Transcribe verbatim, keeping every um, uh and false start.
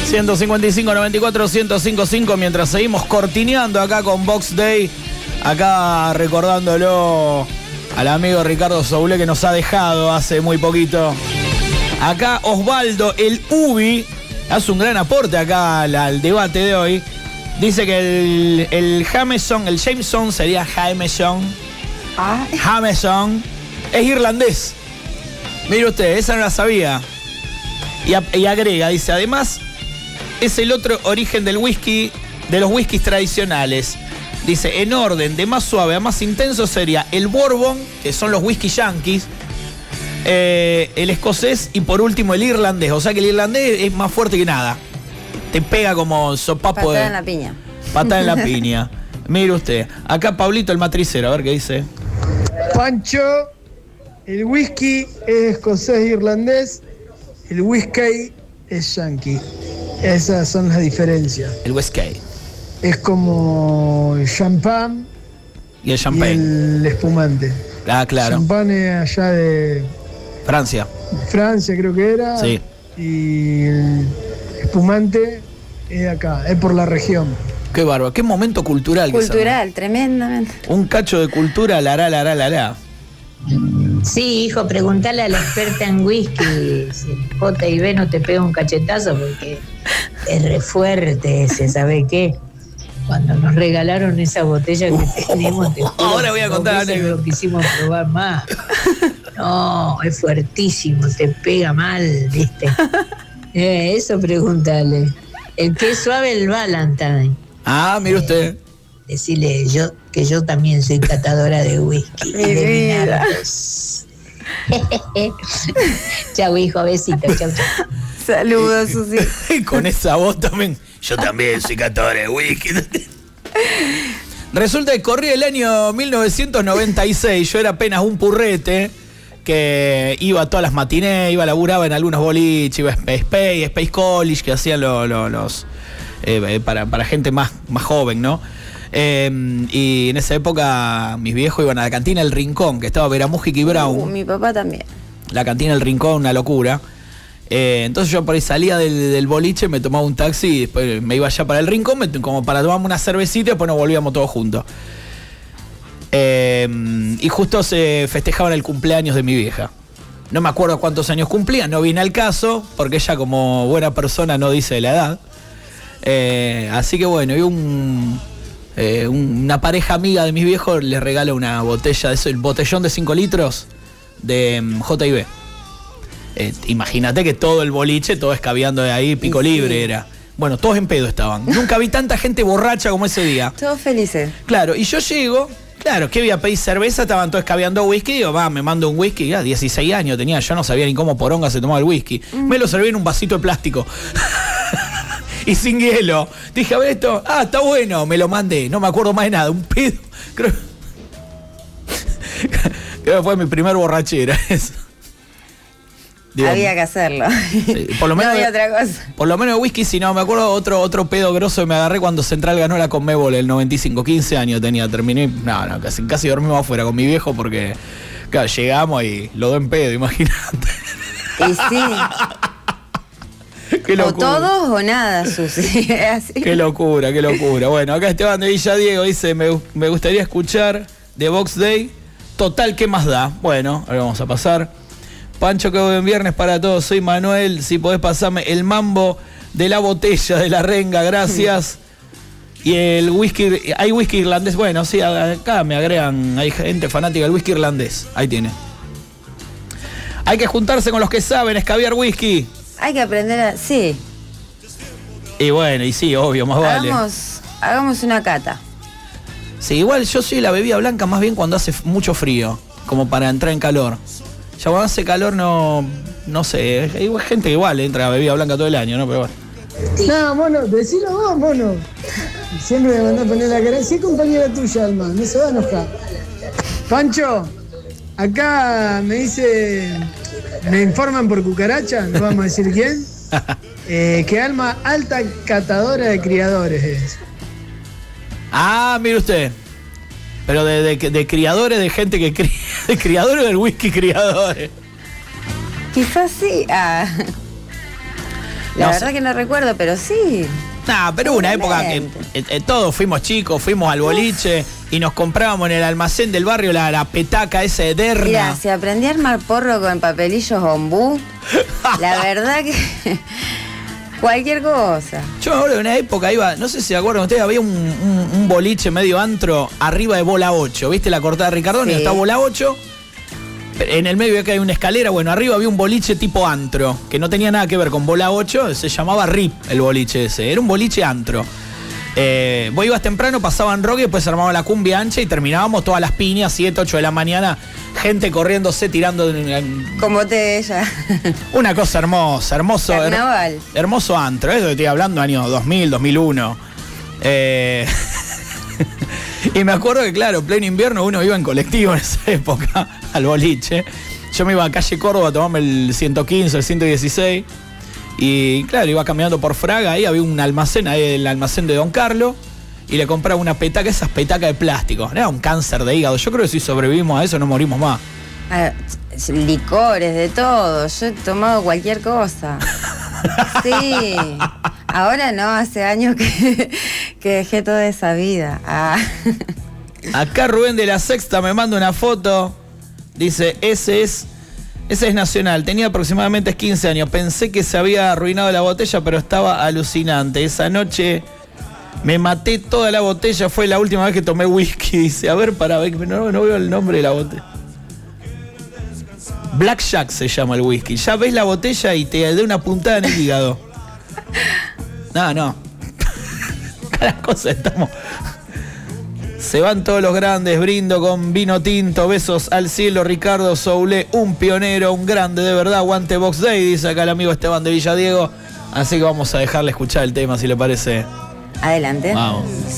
ciento cincuenta y cinco, noventa y cuatro, ciento cincuenta y cinco, mientras seguimos cortineando acá con Box Day, acá recordándolo al amigo Ricardo Soule que nos ha dejado hace muy poquito. Acá Osvaldo, el Ubi, hace un gran aporte acá al, al debate de hoy. Dice que el, el Jameson, el Jameson sería Jameson. Ah. Jameson es irlandés. Mire usted, esa no la sabía. Y, a, y agrega, dice, además, es el otro origen del whisky, de los whiskies tradicionales. Dice, en orden, de más suave a más intenso sería el Bourbon, que son los whisky yankees, eh, el escocés y por último el irlandés. O sea que el irlandés es más fuerte que nada. Te pega como sopapo de... Patada en la piña. Patada en la piña. Mire usted. Acá Pablito, el matricero, a ver qué dice. Pancho, el whisky es escocés e irlandés, el whisky es yankee. Esas son las diferencias. El whisky. Es como el champán y el champagne. Y el espumante. Ah, claro. Champán es allá de... Francia. Francia creo que era. Sí. Y el espumante es de acá, es por la región. Qué bárbaro, qué momento cultural. Cultural, tremendamente. Un cacho de cultura, la la la la la la. Sí, hijo, preguntale a la experta en whisky si el J I B no te pega un cachetazo porque es re fuerte ese, ¿sabe qué? Cuando nos regalaron esa botella que tenemos, te juro, ahora voy a contar que lo quisimos probar más. No, es fuertísimo, te pega mal, ¿viste? Eh, eso pregúntale. El que es suave, el Valentine. Ah, mire usted. Eh, decirle yo que yo también soy catadora de whisky. Mi vida. Chau, hijo, besito, chau, chau. Saludos, Susi. Con esa voz también. Yo también soy catadora de whisky. Resulta que corría el año mil novecientos noventa y seis. Yo era apenas un purrete que iba a todas las matinés, iba, laburaba en algunos boliches, iba a Space, Space College, que hacían lo, lo, los eh, para, para gente más, más joven, ¿no? Eh, y en esa época mis viejos iban a la cantina El Rincón, que estaba Vera Mújica y Brown. Uh, mi papá también. La cantina El Rincón, una locura. Eh, entonces yo por ahí salía del, del boliche, me tomaba un taxi y después me iba allá para El Rincón, me, como para tomarme una cervecita y después nos volvíamos todos juntos. Eh, y justo se festejaban el cumpleaños de mi vieja. No me acuerdo cuántos años cumplía, no vine al caso, porque ella como buena persona no dice la edad. Eh, así que bueno, y un, eh, un, una pareja amiga de mis viejos les regala una botella, de eso, el botellón de cinco litros de um, J I B. Eh, imagínate que todo el boliche, todo escabeando de ahí, pico sí. libre era. Bueno, todos en pedo estaban. Nunca vi tanta gente borracha como ese día. Todos felices. Claro, y yo llego... Claro, que voy a pedir cerveza, estaban todos escabeando whisky, digo, va, me mando un whisky, ya, dieciséis años tenía, yo no sabía ni cómo poronga se tomaba el whisky. Mm. Me lo serví en un vasito de plástico. Y sin hielo. Dije, a ver esto, ah, está bueno, me lo mandé, no me acuerdo más de nada, un pedo. Creo, creo que fue mi primer borrachera eso. Digo, había que hacerlo. Sí, por lo menos no había otra cosa. Por lo menos de whisky, si no, me acuerdo otro, otro pedo grosso que me agarré cuando Central ganó la Conmebol el noventa y cinco, quince años tenía, terminé, no, no, casi, casi dormimos afuera con mi viejo porque, claro, llegamos y lo do en pedo, imagínate. Y sí. Qué locura. O todos o nada, Susi. Así. Qué locura, qué locura. Bueno, acá Esteban de Villadiego dice, me, me gustaría escuchar de Box Day, total, ¿qué más da? Bueno, ahora vamos a pasar. Pancho, que buen viernes para todos. Soy Manuel. Si podés pasarme el mambo de la botella de la renga, gracias. Y el whisky. Hay whisky irlandés. Bueno, sí, acá me agregan. Hay gente fanática del whisky irlandés. Ahí tiene. Hay que juntarse con los que saben escabiar whisky. Hay que aprender a. Sí. Y bueno, y sí, obvio, más vale. Hagamos, hagamos una cata. Sí, igual yo soy la bebida blanca más bien cuando hace mucho frío. Como para entrar en calor. Ya cuando hace calor no, no sé, hay gente que igual entra a bebida blanca todo el año, ¿no? Pero bueno. No, mono, decilo vos, mono. Siempre me mandás a poner la cara. Sí, es compañera tuya, Alma, no se va a enojar. Pancho, acá me dice, me informan por cucaracha, no vamos a decir quién, eh, que Alma, alta catadora de criadores es. Ah, mire usted. Pero de, de, de criadores, de gente que cría, de criadores del whisky criadores. Quizás sí. Ah. La No verdad sé. que no recuerdo, pero sí. Nah, pero hubo una época que Seguramente. eh, eh, todos fuimos chicos, fuimos al boliche y nos comprábamos en el almacén del barrio la, la petaca esa de Derna. Mira, si aprendí a armar porro con papelillos ombú, la verdad que cualquier cosa. Yo ahora en una época iba, no sé si se acuerdan ustedes, había un, un- un boliche medio antro arriba de bola ocho. ¿Viste la cortada de Ricardone? Sí. Está bola ocho. En el medio acá hay una escalera, bueno, arriba había un boliche tipo antro, que no tenía nada que ver con bola ocho, se llamaba R I P el boliche ese, era un boliche antro. Eh, vos ibas temprano, pasaban rock y después se armaba la cumbia ancha y terminábamos todas las piñas, siete, ocho de la mañana, gente corriéndose, tirando Con botella. una cosa hermosa, hermoso. her- Carnaval. hermoso antro, eso que estoy hablando años dos mil, dos mil uno. Eh, y me acuerdo que, claro, pleno invierno uno iba en colectivo en esa época al boliche. Yo me iba a calle Córdoba a tomarme el ciento quince, el ciento dieciséis. Y claro, iba caminando por Fraga, ahí había un almacén, ahí el almacén de Don Carlos. Y le compraba una petaca, esas petacas de plástico. Era un cáncer de hígado. Yo creo que si sobrevivimos a eso no morimos más. Ah, licores, de todo. Yo he tomado cualquier cosa. Sí. Ahora no, hace años que, que dejé toda esa vida. Ah. Acá Rubén de la Sexta me manda una foto. Dice, ese es, ese es Nacional. Tenía aproximadamente quince años. Pensé que se había arruinado la botella, pero estaba alucinante. Esa noche me maté toda la botella. Fue la última vez que tomé whisky. Dice, a ver, para ver, no, no veo el nombre de la botella. Blackjack se llama el whisky. Ya ves la botella y te da una puntada en el hígado. No, no. Cada cosa estamos... Se van todos los grandes, brindo con vino tinto, besos al cielo, Ricardo Soule, un pionero, un grande de verdad, aguante Box Day, dice acá el amigo Esteban de Villadiego. Así que vamos a dejarle escuchar el tema, si le parece. Adelante. Vamos.